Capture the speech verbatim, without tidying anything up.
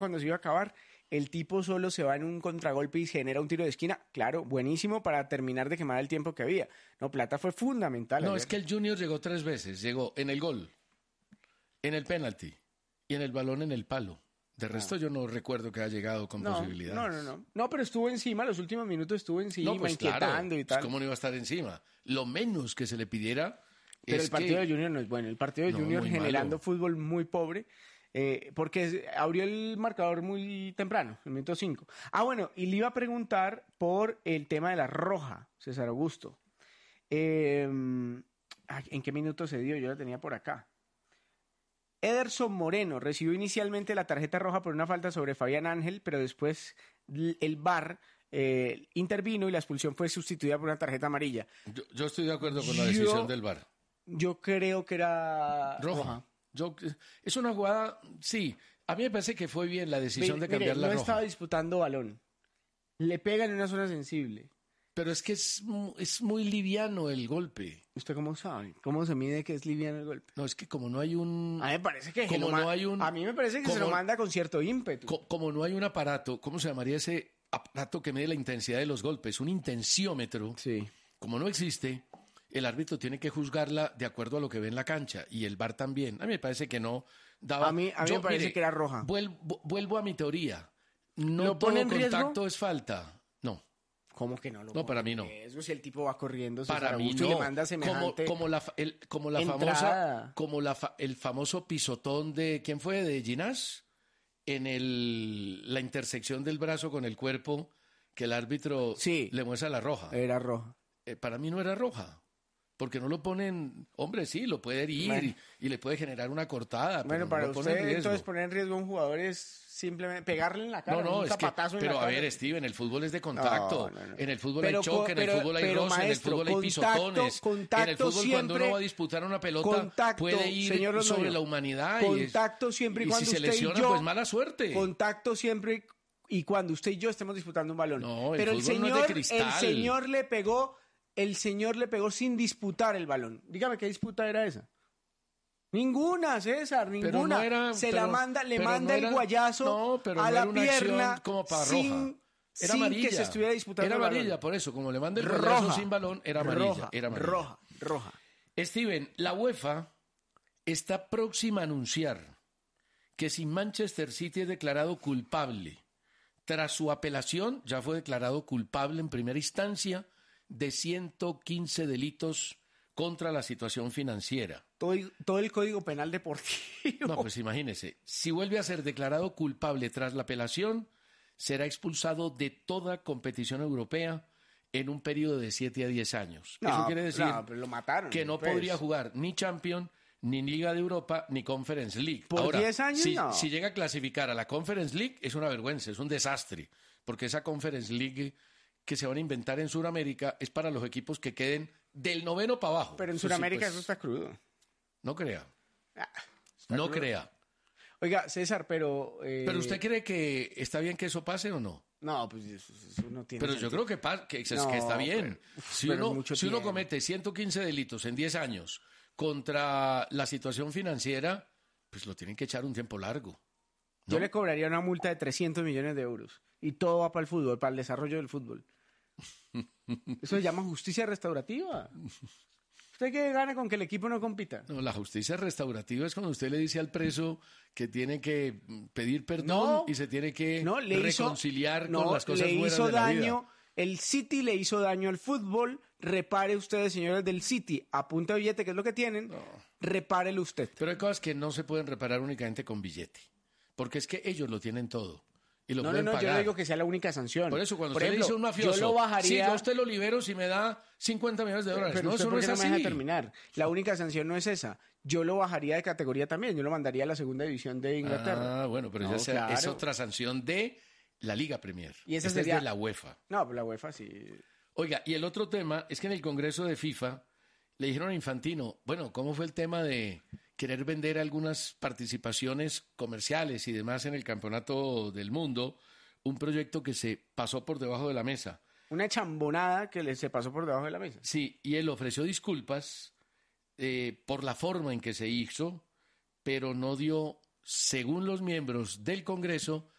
cuando se iba a acabar, el tipo solo se va en un contragolpe y genera un tiro de esquina. Claro, buenísimo para terminar de quemar el tiempo que había. No, Plata fue fundamental. No, ayer. es que el Junior llegó tres veces. Llegó en el gol, en el penalti y en el balón en el palo. De resto, ah. yo no recuerdo que haya llegado con no, posibilidades. No, no, no. No, pero estuvo encima, los últimos minutos estuvo encima, no, pues inquietando claro, y tal. Pues ¿cómo no iba a estar encima? Lo menos que se le pidiera. Pero es el partido que... de Junior no es bueno. El partido de no, Junior generando malo. fútbol muy pobre. Eh, porque abrió el marcador muy temprano, el minuto cinco. Ah, bueno, y le iba a preguntar por el tema de la roja, César Augusto. Eh, ¿En qué minuto se dio? Yo la tenía por acá. Ederson Moreno recibió inicialmente la tarjeta roja por una falta sobre Fabián Ángel, pero después el V A R eh, intervino y la expulsión fue sustituida por una tarjeta amarilla. Yo, yo estoy de acuerdo con la decisión yo, del V A R. Yo creo que era roja. roja. Yo, es una jugada, sí, a mí me parece que fue bien la decisión mire, de cambiar mire, la no roja. No estaba disputando balón, le pegan en una zona sensible. Pero es que es, es muy liviano el golpe. ¿Usted cómo sabe? ¿Cómo se mide que es liviano el golpe? No, es que como no hay un... A mí me parece que, como que no hay un, a mí me parece que como, se lo manda con cierto ímpetu. Co, como no hay un aparato, ¿cómo se llamaría ese aparato que mide la intensidad de los golpes? Un intensiómetro. Sí. Como no existe... El árbitro tiene que juzgarla de acuerdo a lo que ve en la cancha y el V A R también. A mí me parece que no daba. A mí, a mí Yo, me parece mire, que era roja. Vuelvo, vuelvo a mi teoría. No ¿Lo pone todo en contacto riesgo? es falta. No. ¿Cómo que no lo No, para mí no. Eso si el tipo va corriendo, para mí Augusto, no. Y le manda semejante como, como la, el, como la entrada. famosa, como la, el famoso pisotón de ¿quién fue? De Ginás en el, la intersección del brazo con el cuerpo que el árbitro sí, le muestra la roja. Era roja. Eh, para mí no era roja. Porque no lo ponen, hombre, sí, lo puede herir bueno. y, y le puede generar una cortada. Bueno, pero para no lo usted, pone en riesgo. Entonces, poner en riesgo a un jugador es simplemente pegarle en la cara. No, no, un es que, zapatazo en pero la a cara. ver, Steven, el fútbol es de contacto. No, no, no. En el fútbol pero, hay choque, pero, en el fútbol hay pero, roce, maestro, en el fútbol hay contacto, pisotones. Contacto en el fútbol, siempre, cuando uno va a disputar una pelota, contacto, puede ir señor sobre Londoño, la humanidad. Contacto y es, siempre y, y cuando si se usted lesiona, y yo, pues mala suerte. Contacto siempre y cuando usted y yo estemos disputando un balón. No, el pero el señor, no es de cristal. el señor le pegó, el señor le pegó sin disputar el balón. Dígame qué disputa era esa. Ninguna, César, ninguna. No era, se pero, la manda, le manda no era, el guayazo no, pero a no la era una pierna como para sin, roja. Era sin amarilla. que se estuviera disputando Era el balón. amarilla, por eso, como le manda el roja, guayazo sin balón, era amarilla. Roja, era amarilla. roja, roja. Steven, la UEFA está próxima a anunciar que si Manchester City es declarado culpable, tras su apelación, ya fue declarado culpable en primera instancia de ciento quince delitos contra la situación financiera. Todo, todo el Código Penal Deportivo. No, pues imagínese, si vuelve a ser declarado culpable tras la apelación, será expulsado de toda competición europea en un periodo de siete a diez años. No, Eso quiere decir no, pero lo mataron, que no pues. podría jugar ni Champions, ni Liga de Europa, ni Conference League. ¿Por Ahora, diez años? si, No. si llega a clasificar a la Conference League, es una vergüenza, es un desastre, porque esa Conference League que se van a inventar en Sudamérica es para los equipos que queden del noveno para abajo. Pero en eso Sudamérica sí, pues, eso está crudo. No crea. Ah, no crudo. crea. Oiga, César, pero... Eh... ¿Pero usted cree que está bien que eso pase o no? No, pues eso, eso no tiene Pero sentido. yo creo que, pa- que, es, No, que está bien. pero, si pero uno, mucho si uno tiempo. comete ciento quince delitos en diez años contra la situación financiera, pues lo tienen que echar un tiempo largo. ¿no? Yo le cobraría una multa de trescientos millones de euros. Y todo va para el fútbol, para el desarrollo del fútbol. Eso se llama justicia restaurativa. ¿Usted qué gana con que el equipo no compita? No, la justicia restaurativa es cuando usted le dice al preso que tiene que pedir perdón No, y se tiene que no, le reconciliar hizo, no, con las cosas le buenas hizo de la daño, vida. El City le hizo daño al fútbol. Repare ustedes, señores del City, a punta de billete, que es lo que tienen. No. Repárelo usted. Pero hay cosas que no se pueden reparar únicamente con billete. Porque es que ellos lo tienen todo. Y lo no, pueden no, no, pagar. yo no digo que sea la única sanción. Por eso, cuando Por usted ejemplo, le dice a un mafioso, yo lo bajaría... sí, yo a usted lo libero si me da cincuenta millones de dólares. Pero no, usted, eso no ¿por es qué no así. me deja terminar? La única sanción no es esa. Yo lo bajaría de categoría también. Yo lo mandaría a la segunda división de Inglaterra. Ah, bueno, pero no, ya sea, claro. es otra sanción de la Liga Premier. Y esa Esta sería... es de la UEFA. No, pues la UEFA sí... Oiga, y el otro tema es que en el Congreso de FIFA le dijeron a Infantino, bueno, ¿cómo fue el tema de querer vender algunas participaciones comerciales y demás en el Campeonato del Mundo? Un proyecto que se pasó por debajo de la mesa. Una chambonada que le se pasó por debajo de la mesa. Sí, y él ofreció disculpas eh, por la forma en que se hizo, pero no dio, según los miembros del Congreso,